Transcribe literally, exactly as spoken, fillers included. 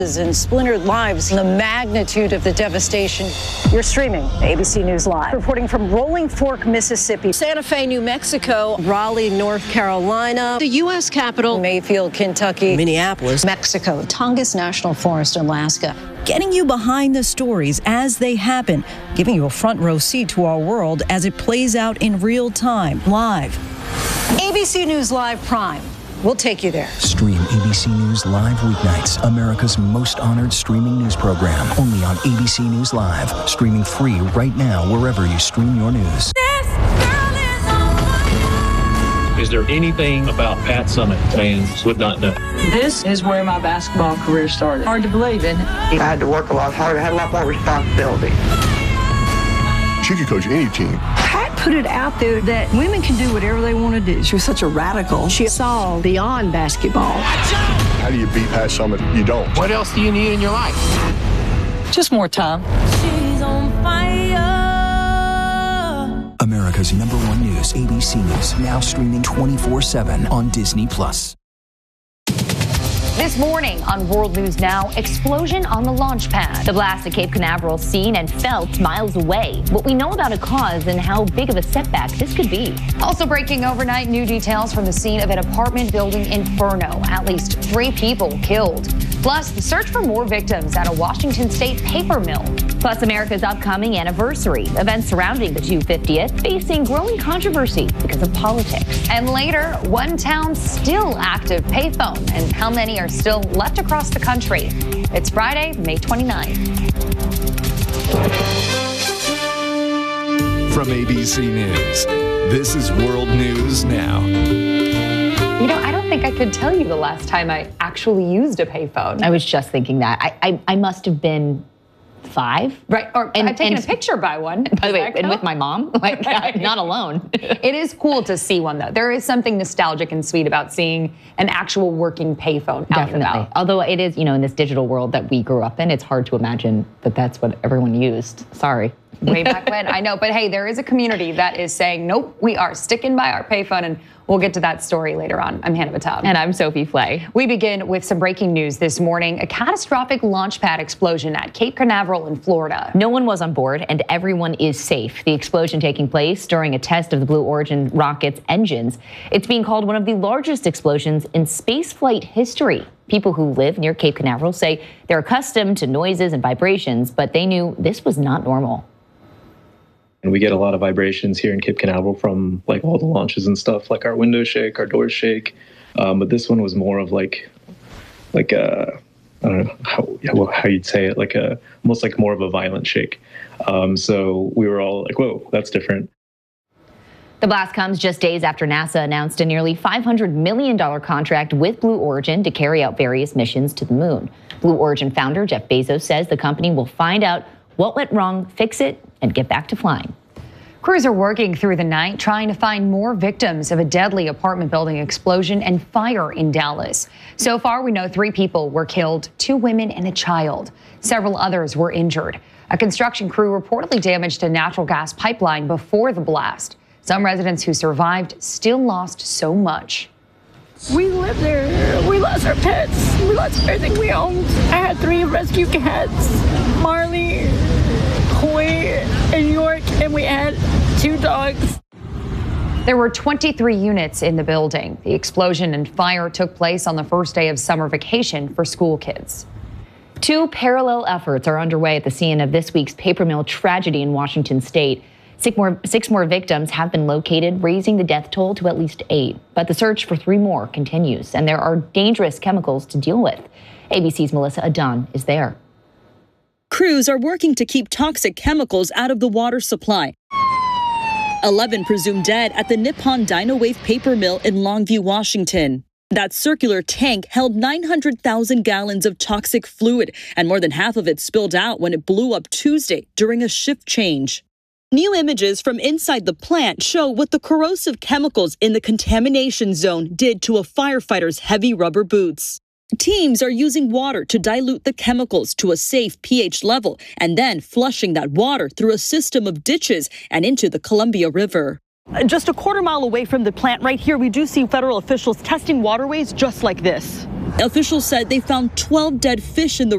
And splintered lives. The magnitude of the devastation. You're streaming A B C News Live. Reporting from Rolling Fork, Mississippi, Santa Fe, New Mexico, Raleigh, North Carolina, the U S Capitol, Mayfield, Kentucky, Minneapolis, Mexico, Tongass National Forest, Alaska. Getting you behind the stories as they happen, giving you a front row seat to our world as it plays out in real time, live. A B C News Live Prime. We'll take you there. Stream A B C News Live weeknights, America's most honored streaming news program, only on A B C News Live, streaming free right now wherever you stream your news. This girl is on fire. Is there anything about Pat Summitt fans would not know? This is where my basketball career started. Hard to believe, isn't it? I had to work a lot harder. I had a lot more responsibility. She could coach any team. Pat put it out there that women can do whatever they want to do. She was such a radical. She saw beyond basketball. How do you beat Pat Summitt? You don't. What else do you need in your life? Just more time. She's on fire. America's number one news, A B C News, now streaming twenty-four seven on Disney Plus. This morning on World News Now, explosion on the launch pad. The blast at Cape Canaveral seen and felt miles away. What we know about a cause and how big of a setback this could be. Also breaking overnight, new details from the scene of an apartment building inferno. At least three people killed. Plus, the search for more victims at a Washington state paper mill. Plus, America's upcoming anniversary. Events surrounding the two hundred fiftieth facing growing controversy because of politics. And later, one town still active payphone and how many are still left across the country. It's Friday, May twenty-ninth. From A B C News, this is World News Now. You know, I don't think I could tell you the last time I actually used a payphone. I was just thinking that. I I, I must have been five. Right, or and, I've taken and, a picture by one. By the way, and with my mom, like right. not alone. It is cool to see one, though. There is something nostalgic and sweet about seeing an actual working payphone out Definitely. and about. Although it is, you know, in this digital world that we grew up in, it's hard to imagine that that's what everyone used. Sorry. Way back when, I know. But hey, there is a community that is saying, nope, we are sticking by our payphone, and we'll get to that story later on. I'm Hannah Batab. And I'm Sophie Flay. We begin with some breaking news this morning. A catastrophic launch pad explosion at Cape Canaveral in Florida. No one was on board and everyone is safe. The explosion taking place during a test of the Blue Origin rocket's engines. It's being called one of the largest explosions in spaceflight history. People who live near Cape Canaveral say they're accustomed to noises and vibrations, but they knew this was not normal. And we get a lot of vibrations here in Cape Canaveral from like all the launches and stuff, like our windows shake, our doors shake. Um, but this one was more of like, like a, I don't know how, yeah, well, how you'd say it, like a, almost like more of a violent shake. Um, so we were all like, whoa, that's different. The blast comes just days after NASA announced a nearly five hundred million dollars contract with Blue Origin to carry out various missions to the moon. Blue Origin founder Jeff Bezos says the company will find out what went wrong, fix it, and get back to flying. Crews are working through the night trying to find more victims of a deadly apartment building explosion and fire in Dallas. So far, we know three people were killed, two women and a child. Several others were injured. A construction crew reportedly damaged a natural gas pipeline before the blast. Some residents who survived still lost so much. We lived there. We lost our pets. We lost everything we owned. I had three rescue cats, Marley, Hoy, and York, and we had two dogs. There were twenty-three units in the building. The explosion and fire took place on the first day of summer vacation for school kids. Two parallel efforts are underway at the scene of this week's paper mill tragedy in Washington state. Six more, six more victims have been located, raising the death toll to at least eight. But the search for three more continues, and there are dangerous chemicals to deal with. A B C's Melissa Adon is there. Crews are working to keep toxic chemicals out of the water supply. eleven presumed dead at the Nippon Dynawave paper mill in Longview, Washington. That circular tank held nine hundred thousand gallons of toxic fluid, and more than half of it spilled out when it blew up Tuesday during a shift change. New images from inside the plant show what the corrosive chemicals in the contamination zone did to a firefighter's heavy rubber boots. Teams are using water to dilute the chemicals to a safe pH level and then flushing that water through a system of ditches and into the Columbia River. Just a quarter mile away from the plant right here, we do see federal officials testing waterways just like this. Officials said they found twelve dead fish in the